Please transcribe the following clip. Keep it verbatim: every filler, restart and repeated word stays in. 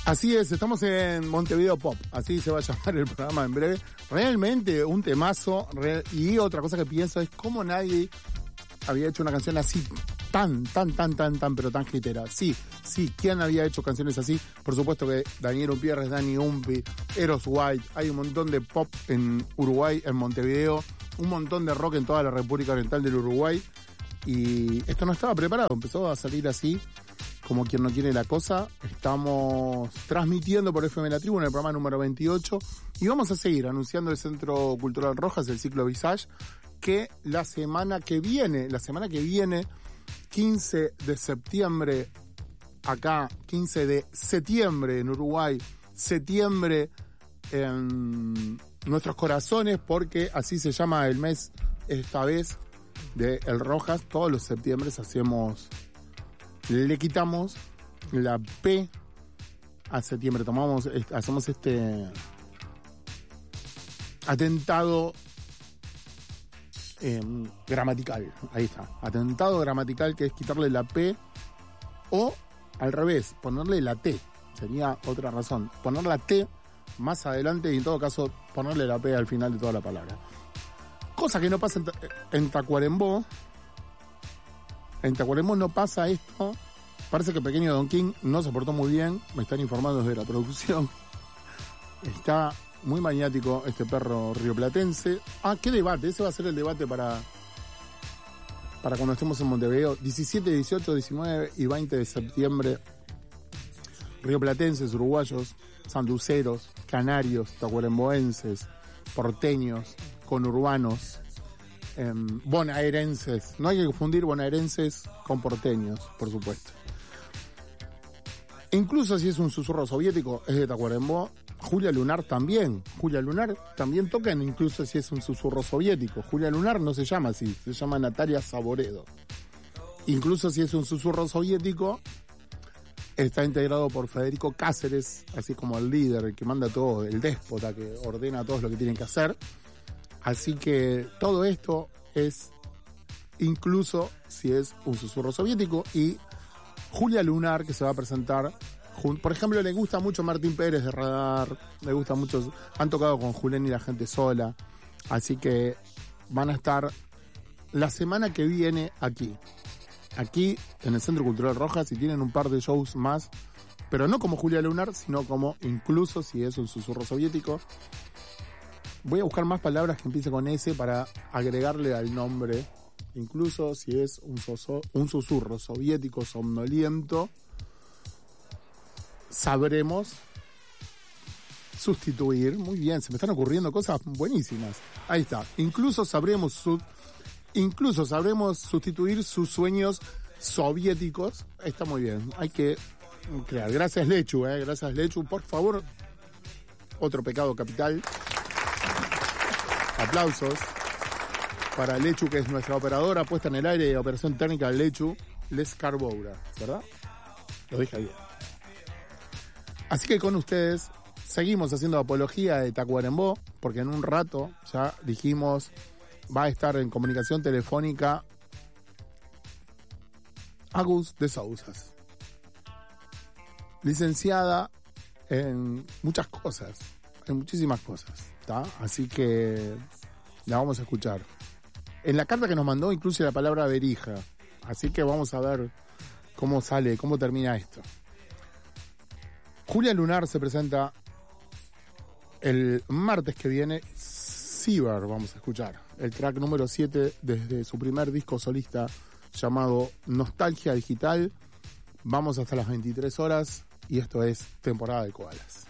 Así es, estamos en Montevideo Pop, así se va a llamar el programa en breve. Realmente un temazo, re- y otra cosa que pienso es cómo nadie había hecho una canción así, tan, tan, tan, tan, tan, pero tan hitera. Sí, sí, ¿quién había hecho canciones así? Por supuesto que Daniel Umpierres, Dani Umpi, Eros White, hay un montón de pop en Uruguay, en Montevideo, un montón de rock en toda la República Oriental del Uruguay, y esto no estaba preparado, empezó a salir así, como quien no quiere la cosa. Estamos transmitiendo por F M La Tribu en el programa número veintiocho y vamos a seguir anunciando el Centro Cultural Rojas, el ciclo Visage, que la semana que viene, la semana que viene, quince de septiembre, acá, quince de septiembre en Uruguay, septiembre en nuestros corazones, porque así se llama el mes esta vez de El Rojas. Todos los septiembres hacemos... Le quitamos la P a septiembre, tomamos, hacemos este atentado eh, gramatical, ahí está, atentado gramatical, que es quitarle la P, o al revés, ponerle la T, sería otra razón, poner la T más adelante y en todo caso ponerle la P al final de toda la palabra. Cosa que no pasa en, en Tacuarembó. En Tacuarembó no pasa esto. Parece que Pequeño Don King no se portó muy bien. Me están informando desde la producción. Está muy maniático este perro rioplatense. Ah, qué debate. Ese va a ser el debate para, para cuando estemos en Montevideo. diecisiete, dieciocho, diecinueve y veinte de septiembre. Rioplatenses, uruguayos, sanduceros, canarios, tacuaremboenses, porteños, conurbanos, Eh, bonaerenses. No hay que confundir bonaerenses con porteños, por supuesto. Incluso si es un susurro soviético, es de Tacuarembó. Julia Lunar también. Julia Lunar también tocan, incluso si es un susurro soviético. Julia Lunar no se llama así, se llama Natalia Saboredo. Incluso si es un susurro soviético, está integrado por Federico Cáceres, así como el líder, el que manda todo, el déspota que ordena a todos lo que tienen que hacer. Así que todo esto es incluso si es un susurro soviético. Y Julia Lunar, que se va a presentar, por ejemplo, le gusta mucho Martín Pérez de Radar, le gusta mucho, han tocado con Julián y la Gente Sola, así que van a estar la semana que viene aquí, aquí en el Centro Cultural Rojas, y tienen un par de shows más, pero no como Julia Lunar, sino como incluso si es un susurro soviético. Voy a buscar más palabras que empiecen con S para agregarle al nombre. Incluso si es un, soso, un susurro soviético somnoliento, sabremos sustituir. Muy bien, se me están ocurriendo cosas buenísimas. Ahí está. Incluso sabremos, su, incluso sabremos sustituir sus sueños soviéticos. Está muy bien. Hay que crear. Gracias, Lechu. Eh. Gracias, Lechu. Por favor, otro pecado capital. Aplausos para Lechu, que es nuestra operadora puesta en el aire de operación técnica. Lechu Les Carboura, ¿verdad? Lo dije bien. Así que con ustedes seguimos haciendo apología de Tacuarembó, porque en un rato ya dijimos va a estar en comunicación telefónica Agus de Sousas, licenciada en muchas cosas, en muchísimas cosas, ¿está? Así que la vamos a escuchar. En la carta que nos mandó incluye la palabra verija, así que vamos a ver cómo sale, cómo termina esto. Julia Lunar se presenta el martes que viene. Ciber vamos a escuchar, el track número siete desde su primer disco solista llamado Nostalgia Digital. Vamos hasta las veintitrés horas y esto es Temporada de Koalas.